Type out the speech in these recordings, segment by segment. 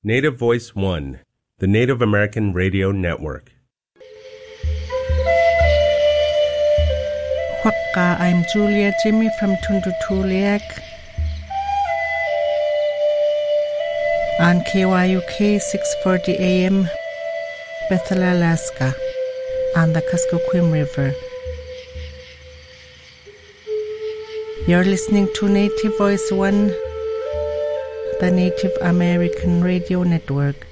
Native Voice One, the Native American Radio Network. Whaka, I'm Julia Jimmy from Tundutuliak on KYUK 640 AM, Bethel, Alaska, on the Kuskokwim River. You're listening to Native Voice One, the Native American Radio Network.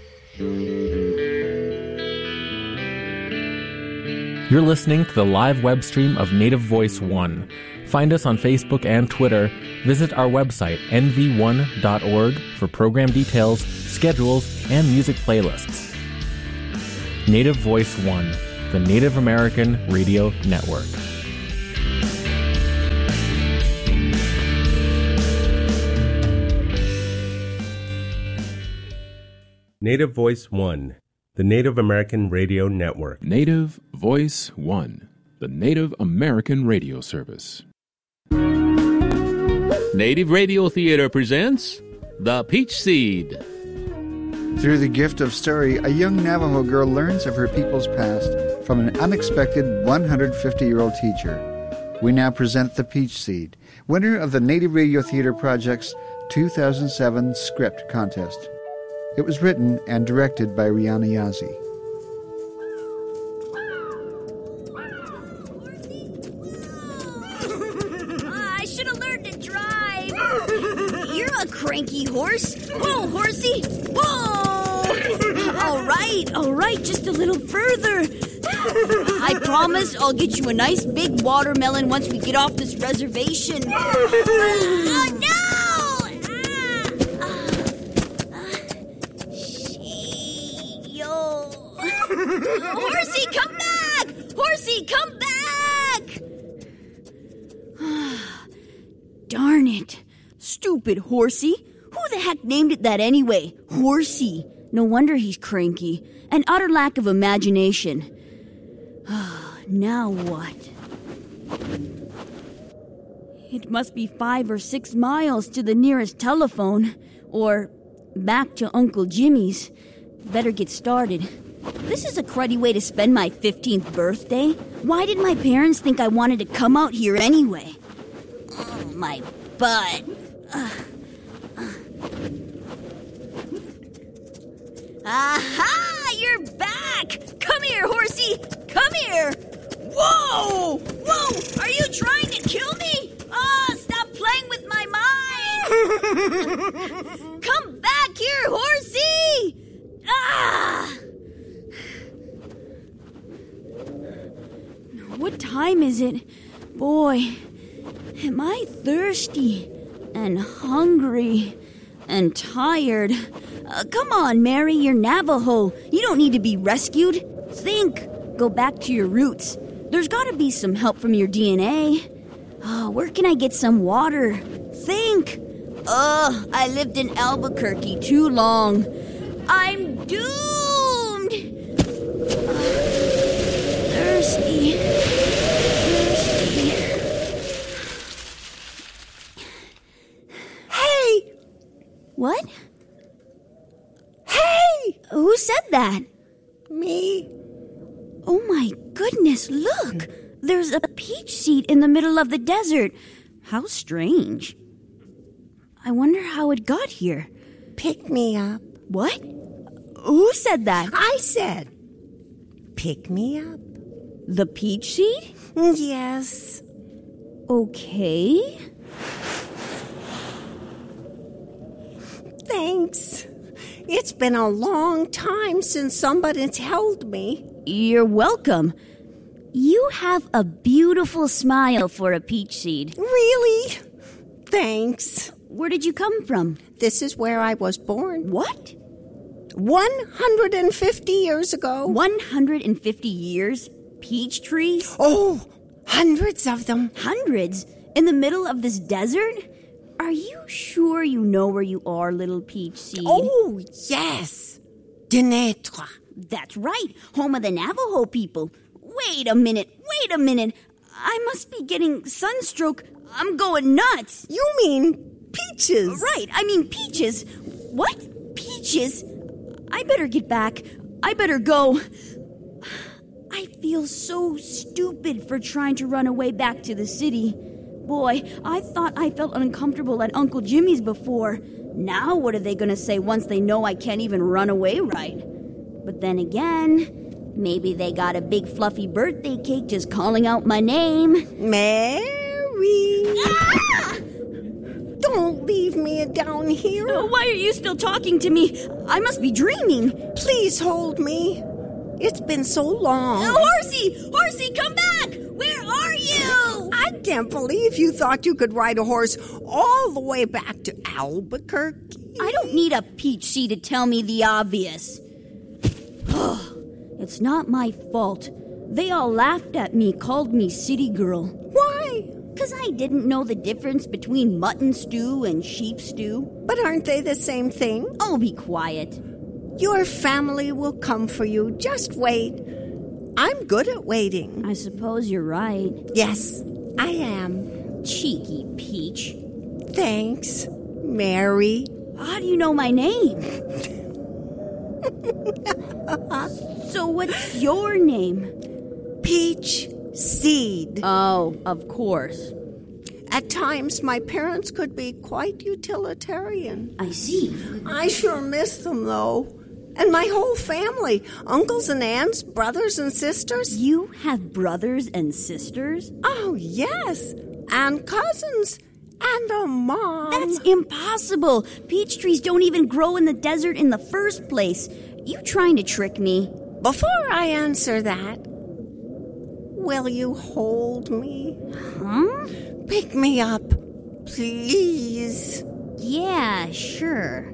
You're listening to the live web stream of Native Voice One. Find us on Facebook and Twitter. Visit our website, nv1.org, for program details, schedules, and music playlists. Native Voice One, the Native American Radio Network. Native Voice One, the Native American Radio Network. Native Voice One, the Native American Radio Service. Native Radio Theater presents The Peach Seed. Through the gift of story, a young Navajo girl learns of her people's past from an unexpected 150-year-old teacher. We now present The Peach Seed, winner of the Native Radio Theater Project's 2007 script contest. It was written and directed by Rihanna Yazzie. I should have learned to drive. You're a cranky horse. Whoa, horsey. Whoa. All right, just a little further. I promise I'll get you a nice big watermelon once we get off this reservation. Oh, no! Horsey, come back! Horsey, come back! Darn it. Stupid Horsey. Who the heck named it that anyway? Horsey. No wonder he's cranky. An utter lack of imagination. Now what? It must be 5 or 6 miles to the nearest telephone. Or back to Uncle Jimmy's. Better get started. This is a cruddy way to spend my 15th birthday. Why did my parents think I wanted to come out here anyway? Oh, my butt. Aha! You're back! Come here, horsey! Come here! Whoa! Whoa! Are you trying to kill me? Stop playing with my mind! Come back here, horsey! What time is it? Boy, am I thirsty and hungry and tired. Come on, Mary, you're Navajo. You don't need to be rescued. Think. Go back to your roots. There's got to be some help from your DNA. Where can I get some water? Think. I lived in Albuquerque too long. I'm doomed. Thirsty. Hey! What? Hey! Who said that? Me. Oh my goodness, look! There's a peach seed in the middle of the desert. How strange. I wonder how it got here. Pick me up. What? Who said that? I said, pick me up. The peach seed? Yes. Okay. Thanks. It's been a long time since somebody's held me. You're welcome. You have a beautiful smile for a peach seed. Really? Thanks. Where did you come from? This is where I was born. What? 150 years ago. 150 years? Peach trees? Oh, hundreds of them. Hundreds? In the middle of this desert? Are you sure you know where you are, little peach seed? Oh, yes. Denetre. That's right. Home of the Navajo people. Wait a minute. I must be getting sunstroke. I'm going nuts. You mean peaches? Right, I mean peaches. What? Peaches? I better get back. I better go. I feel so stupid for trying to run away back to the city. Boy, I thought I felt uncomfortable at Uncle Jimmy's before. Now what are they going to say once they know I can't even run away right? But then again, maybe they got a big fluffy birthday cake just calling out my name. Mary! Ah! Don't leave me down here. Why are you still talking to me? I must be dreaming. Please hold me. It's been so long. Horsey, come back! Where are you? I can't believe you thought you could ride a horse all the way back to Albuquerque. I don't need a peach seed to tell me the obvious. It's not my fault. They all laughed at me, called me city girl. Why? Because I didn't know the difference between mutton stew and sheep stew. But aren't they the same thing? Oh, be quiet. Your family will come for you. Just wait. I'm good at waiting. I suppose you're right. Yes, I am. Cheeky peach. Thanks, Mary. How do you know my name? So what's your name? Peach Seed. Oh, of course. At times, my parents could be quite utilitarian. I see. I sure miss them, though. And my whole family. Uncles and aunts, brothers and sisters. You have brothers and sisters? Oh, yes. And cousins. And a mom. That's impossible. Peach trees don't even grow in the desert in the first place. You trying to trick me? Before I answer that, will you hold me? Huh? Pick me up, please. Yeah, sure.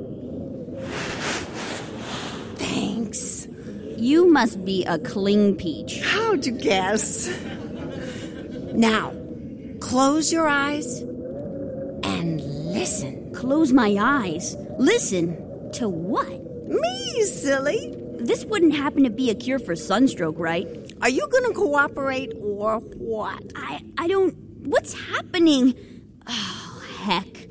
Thanks. You must be a cling peach. How'd you guess? Now, close your eyes and listen. Close my eyes. Listen to what? Me, silly. This wouldn't happen to be a cure for sunstroke, right? Are you going to cooperate or what? I don't... What's happening? Oh, heck.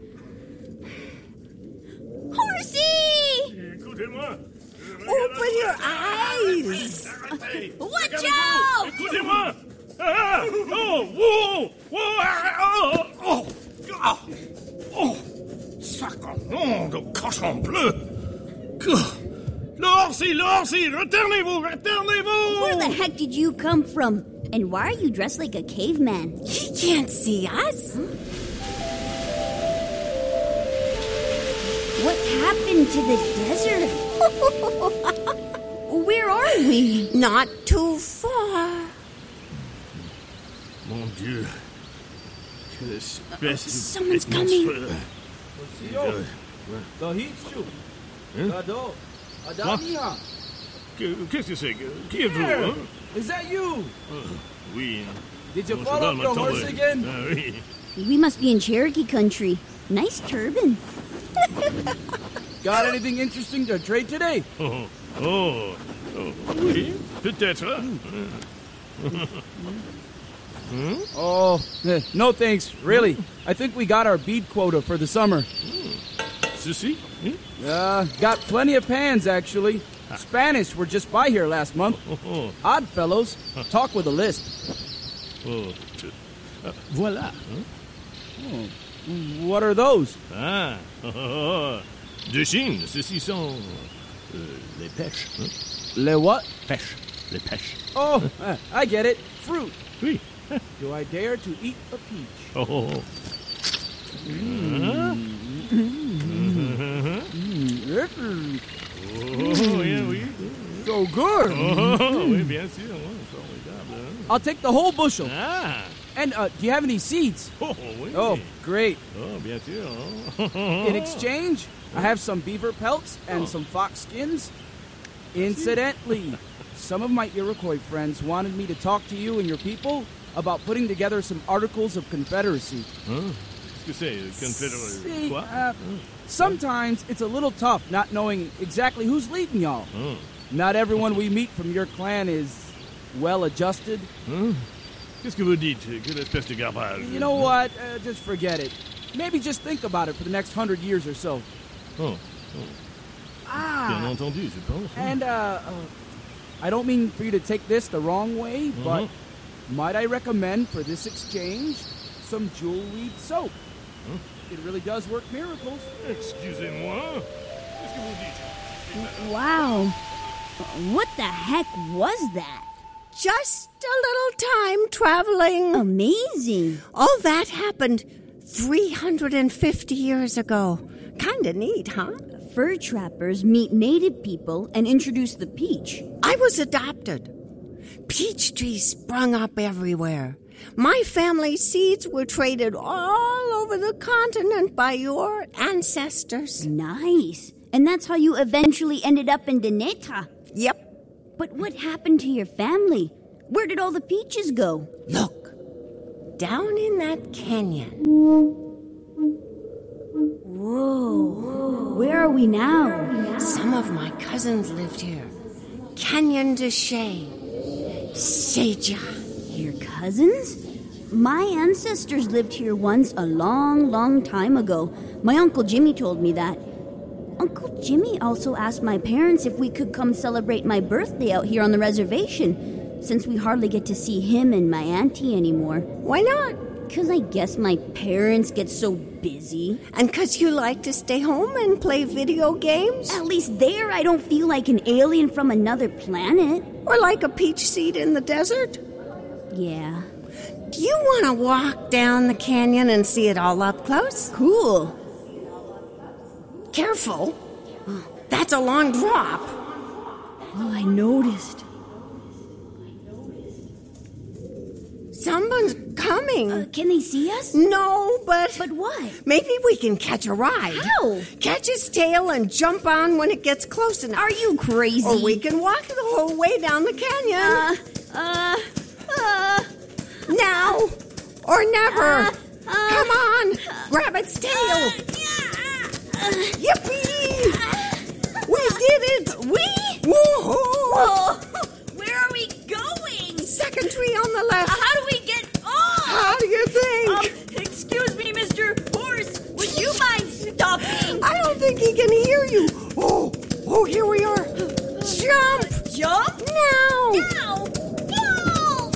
Horsey! Open your eyes! Watch out! Écoutez-moi! Ah! Oh! Whoa! Whoa! Ah! Oh! Oh! Oh! Sacre-nom de cochon bleu! L'Horsey! Retournez-vous! Where the heck did you come from? And why are you dressed like a caveman? He can't see us. What happened to the desert? Where are we? Not too far. Mon Dieu! Quelle espèce de Someone's coming. Qu'est-ce que c'est? Qui êtes-vous? Hein? Is that you? Oui. Did you Mon fall off cheval your m'a horse tombé. again? Ah, oui. We must be in Cherokee country. Nice turban. Got anything interesting to trade today? Oui, peut-être. Oh, no thanks, really. I think we got our bead quota for the summer. Ceci? Got plenty of pans, actually. Spanish were just by here last month. Odd fellows. Talk with a lisp. Voilà. Oh, what are those? Ah, de Chine. Ceci sont les pêches. Les what? Pêches. Les pêches. Oh, I get it. Fruit. Oui. Do I dare to eat a peach? Oh. Oh, yeah, oui. So good. Oh, oui, bien sûr. Formidable. I'll take the whole bushel. Ah. And do you have any seeds? Oh, oui. Oh, great. Oh, bien sûr. In exchange, I have some beaver pelts and some fox skins. Incidentally, some of my Iroquois friends wanted me to talk to you and your people about putting together some articles of confederacy. Qu'est-ce que c'est? Confédéré? See, Quoi? sometimes it's a little tough not knowing exactly who's leading y'all. Not everyone we meet from your clan is well-adjusted. Qu'est-ce que vous dites? Quelle espèce de garbage? You know what? Just forget it. Maybe just think about it for the next 100 years or so. Bien entendu, je pense. And, I don't mean for you to take this the wrong way, but might I recommend for this exchange some jewelweed soap? It really does work miracles. Excusez-moi. Qu'est-ce que vous dites? Wow. What the heck was that? Just a little time traveling. Amazing. All that happened 350 years ago. Kinda neat, huh? Fur trappers meet native people and introduce the peach. I was adopted. Peach trees sprung up everywhere. My family's seeds were traded all over the continent by your ancestors. Nice. And that's how you eventually ended up in Deneta. Yep. But what happened to your family? Where did all the peaches go? Look, down in that canyon. Whoa. Where are we now? Some of my cousins lived here. Canyon de Chelly, Seja. Your cousins? My ancestors lived here once a long, long time ago. My Uncle Jimmy told me that. Uncle Jimmy also asked my parents if we could come celebrate my birthday out here on the reservation, since we hardly get to see him and my auntie anymore. Why not? Because I guess my parents get so busy. And because you like to stay home and play video games? At least there I don't feel like an alien from another planet. Or like a peach seed in the desert? Yeah. Do you want to walk down the canyon and see it all up close? Cool. Careful. That's a long drop. Oh, I noticed. Someone's coming. Can they see us? No, but... But what? Maybe we can catch a ride. How? Catch its tail and jump on when it gets close enough. Are you crazy? Or we can walk the whole way down the canyon. Now or never. Come on. Grab its tail. Yippee! We did it! We? Whoa! Whoa! Where are we going? Second tree on the left. How do we get off? How do you think? Excuse me, Mr. Horse. Would you mind stopping? I don't think he can hear you. Oh, here we are. Jump! Jump? Now! Now! No!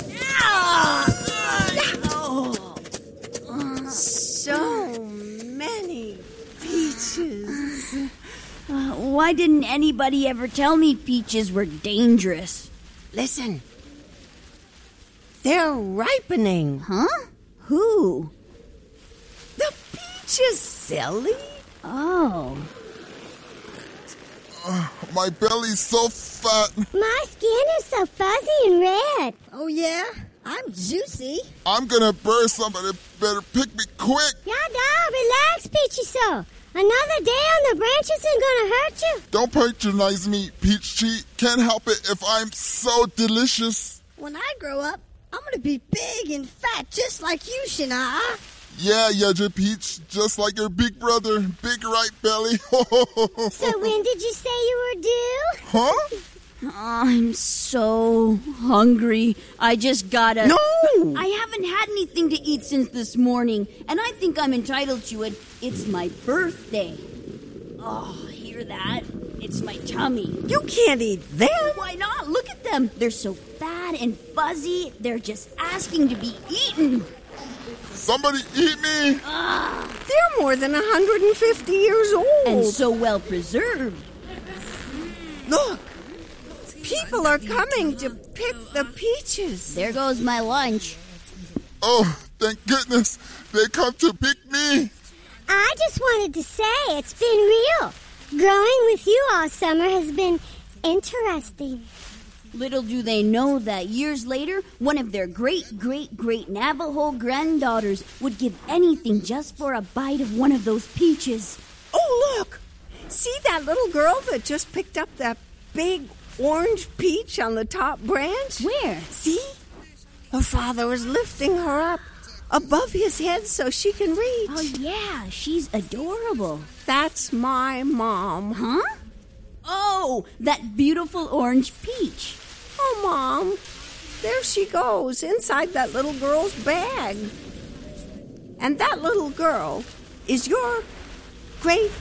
So many peaches. Why didn't anybody ever tell me peaches were dangerous? Listen. They're ripening. Huh? Who? The peaches, silly. Oh. My belly's so fat. My skin is so fuzzy and red. Oh, yeah? I'm juicy. I'm gonna burst. Somebody better pick me quick. Yada, relax, Peachy So. Another day on the branch isn't gonna hurt you. Don't patronize me, Peach Cheat. Can't help it if I'm so delicious. When I grow up, I'm gonna be big and fat just like you, Shana. Yeah, Yudger Peach, just like your big brother. Big right belly. So when did you say you were due? Huh? I'm so hungry. I just gotta... No! I haven't had anything to eat since this morning, and I think I'm entitled to it. It's my birthday. Oh, hear that? It's my tummy. You can't eat them. Why not? Look at them. They're so fat and fuzzy. They're just asking to be eaten. Somebody eat me. They're more than 150 years old. And so well preserved. Look. People are coming to pick the peaches. There goes my lunch. Oh, thank goodness. They come to pick me. I just wanted to say it's been real. Growing with you all summer has been interesting. Little do they know that years later, one of their great-great-great Navajo granddaughters would give anything just for a bite of one of those peaches. Oh, look. See that little girl that just picked up that big orange peach on the top branch? Where? See? Her father was lifting her up above his head so she can reach. Oh, yeah. She's adorable. That's my mom. Huh? Oh, that beautiful orange peach. Oh, Mom. There she goes inside that little girl's bag. And that little girl is your great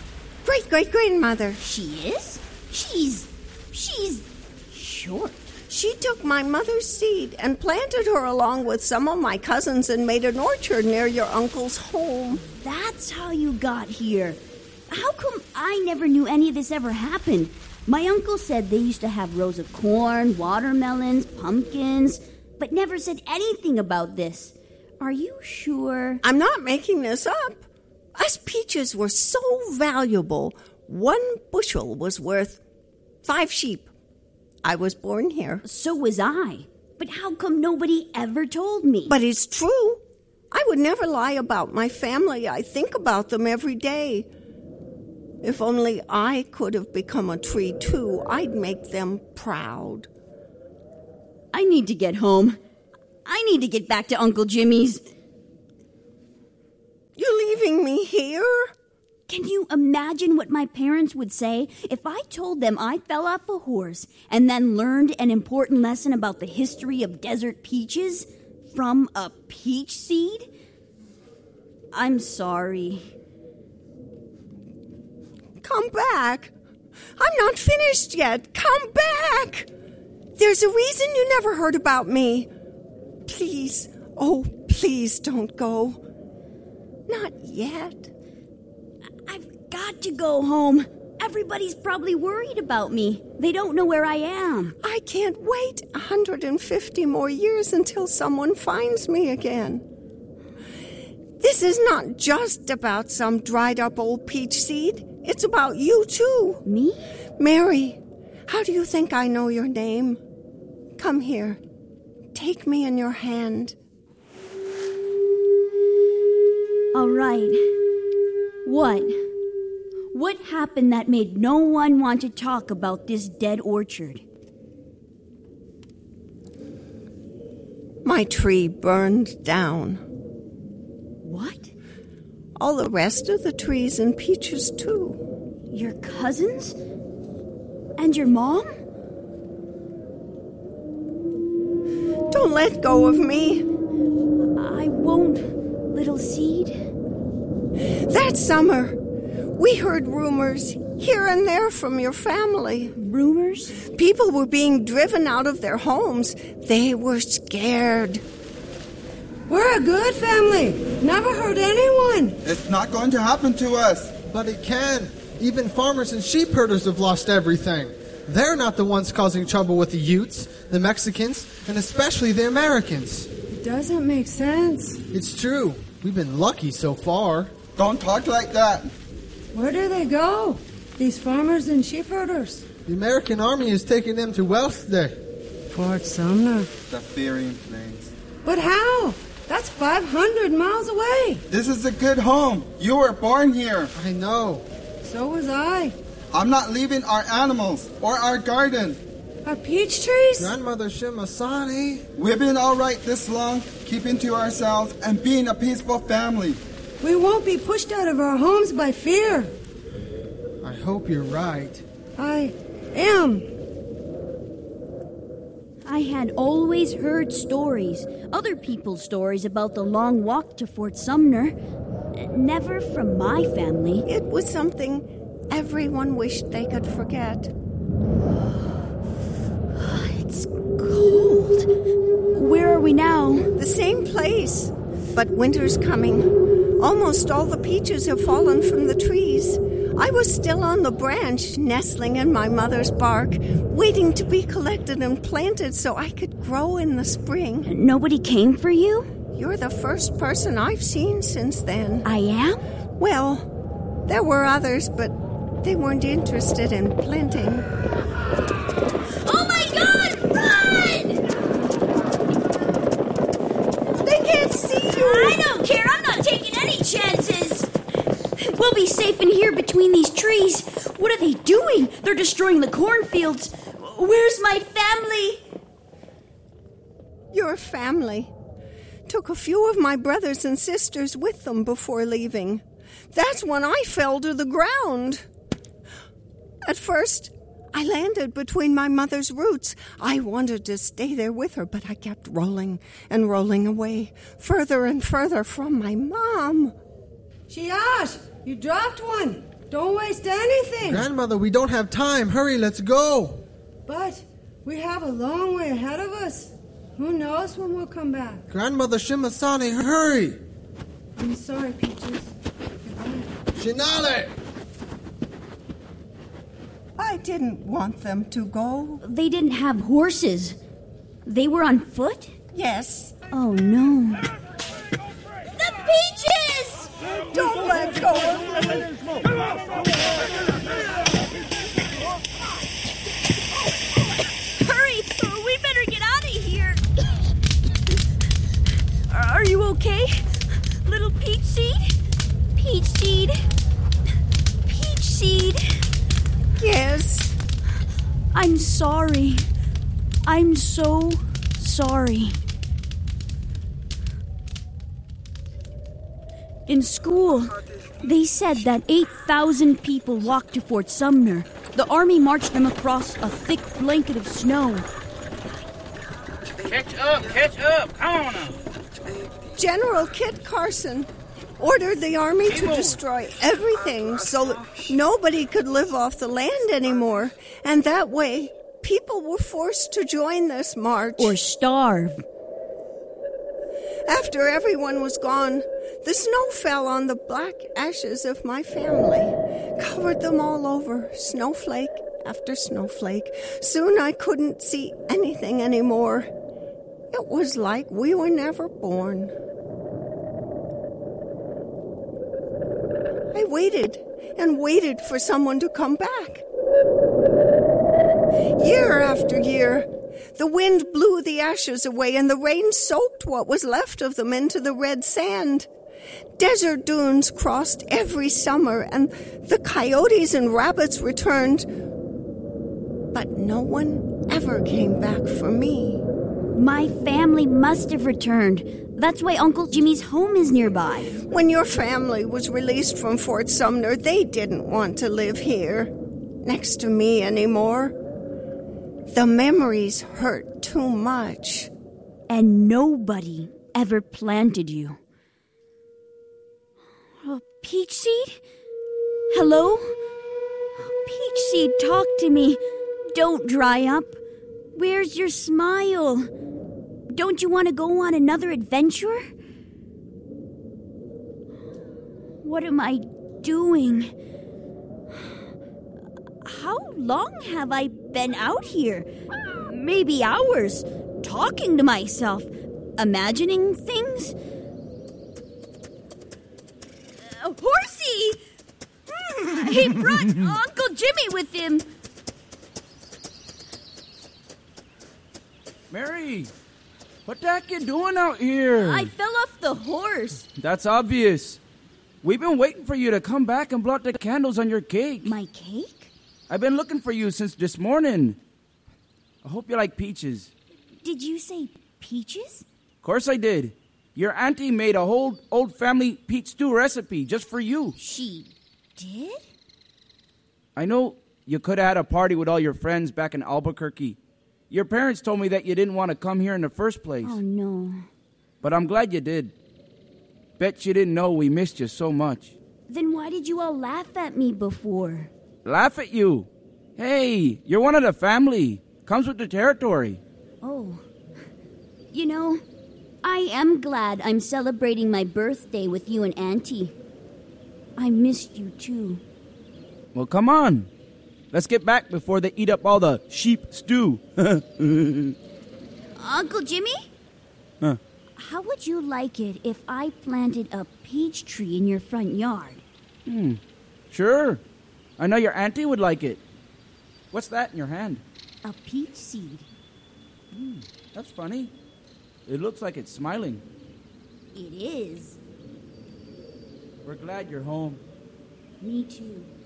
great-great-grandmother. She is? She's short. She took my mother's seed and planted her along with some of my cousins and made an orchard near your uncle's home. That's how you got here. How come I never knew any of this ever happened? My uncle said they used to have rows of corn, watermelons, pumpkins, but never said anything about this. Are you sure? I'm not making this up. Us peaches were so valuable, 1 bushel was worth 5 sheep. I was born here. So was I. But how come nobody ever told me? But it's true. I would never lie about my family. I think about them every day. If only I could have become a tree, too, I'd make them proud. I need to get home. I need to get back to Uncle Jimmy's. You're leaving me here? Can you imagine what my parents would say if I told them I fell off a horse and then learned an important lesson about the history of desert peaches from a peach seed? I'm sorry. Come back. I'm not finished yet. Come back. There's a reason you never heard about me. Please, oh, please don't go. Not yet. I've got to go home. Everybody's probably worried about me. They don't know where I am. I can't wait 150 more years until someone finds me again. This is not just about some dried-up old peach seed. It's about you, too. Me? Mary, how do you think I know your name? Come here. Take me in your hand. All right. What? What happened that made no one want to talk about this dead orchard? My tree burned down. What? All the rest of the trees and peaches, too. Your cousins? And your mom? Don't let go of me. I won't, little seed. That summer, we heard rumors here and there from your family. Rumors? People were being driven out of their homes. They were scared. We're a good family. Never hurt anyone. It's not going to happen to us. But it can. Even farmers and sheep herders have lost everything. They're not the ones causing trouble with the Utes, the Mexicans, and especially the Americans. It doesn't make sense. It's true. We've been lucky so far. Don't talk like that. Where do they go? These farmers and sheep herders? The American army is taking them to Wealth Day. Fort Sumner. The Fearing Plains. But how? That's 500 miles away. This is a good home. You were born here. I know. So was I. I'm not leaving our animals or our garden. Our peach trees? Grandmother Shimasani. We've been all right this long, keeping to ourselves and being a peaceful family. We won't be pushed out of our homes by fear. I hope you're right. I am. I had always heard stories, other people's stories about the long walk to Fort Sumner. Never from my family. It was something everyone wished they could forget. It's cold. Where are we now? The same place, but winter's coming. Almost all the peaches have fallen from the trees. I was still on the branch, nestling in my mother's bark, waiting to be collected and planted so I could grow in the spring. Nobody came for you? You're the first person I've seen since then. I am? Well, there were others, but they weren't interested in planting. Oh my God! Run! They can't see you! I don't care! I'm not taking any chances! We'll be safe in here between these trees. What are they doing? They're destroying the cornfields. Where's my family? Your family took a few of my brothers and sisters with them before leaving. That's when I fell to the ground. At first, I landed between my mother's roots. I wanted to stay there with her, but I kept rolling and rolling away, further and further from my mom. Shiash, you dropped one. Don't waste anything. Grandmother, we don't have time. Hurry, let's go. But we have a long way ahead of us. Who knows when we'll come back? Grandmother Shimasane, hurry. I'm sorry, Peaches. Shinale! I didn't want them to go. They didn't have horses. They were on foot? Yes. Oh, no. The Peaches! Don't let go of me. Hurry! We better get out of here. Are you okay? Little Peach Seed? Peach Seed? Peach Seed? Yes. I'm sorry. I'm so sorry. In school, they said that 8,000 people walked to Fort Sumner. The Army marched them across a thick blanket of snow. Catch up, come on now. General Kit Carson ordered the army to destroy everything so that nobody could live off the land anymore. And that way, people were forced to join this march. Or starve. After everyone was gone, the snow fell on the black ashes of my family, covered them all over, snowflake after snowflake. Soon I couldn't see anything anymore. It was like we were never born. I waited and waited for someone to come back. Year after year, the wind blew the ashes away and the rain soaked what was left of them into the red sand. Desert dunes crossed every summer and the coyotes and rabbits returned. But no one ever came back for me. My family must have returned. That's why Uncle Jimmy's home is nearby. When your family was released from Fort Sumner, they didn't want to live here, next to me anymore. The memories hurt too much. And nobody ever planted you. Oh, Peach Seed? Hello? Peach Seed, talk to me. Don't dry up. Where's your smile? Don't you want to go on another adventure? What am I doing? How long have I been out here? Maybe hours, talking to myself, imagining things? Horsey! He brought Uncle Jimmy with him. Mary, what the heck you doing out here? I fell off the horse. That's obvious. We've been waiting for you to come back and blow out the candles on your cake. My cake? I've been looking for you since this morning. I hope you like peaches. Did you say peaches? Of course I did. Your auntie made a whole old family peach stew recipe just for you. She did? I know you could have had a party with all your friends back in Albuquerque. Your parents told me that you didn't want to come here in the first place. Oh, no. But I'm glad you did. Bet you didn't know we missed you so much. Then why did you all laugh at me before? Laugh at you? Hey, you're one of the family. Comes with the territory. Oh. You know, I am glad I'm celebrating my birthday with you and Auntie. I missed you, too. Well, come on. Let's get back before they eat up all the sheep stew. Uncle Jimmy? Huh? How would you like it if I planted a peach tree in your front yard? Sure. I know your auntie would like it. What's that in your hand? A peach seed. That's funny. It looks like it's smiling. It is. We're glad you're home. Me too.